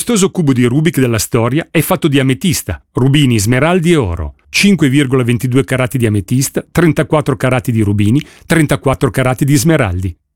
costoso cubo di Rubik della storia è fatto di ametista, rubini, smeraldi e oro. 5,22 carati di ametista, 34 carati di rubini, 34 carati di smeraldi.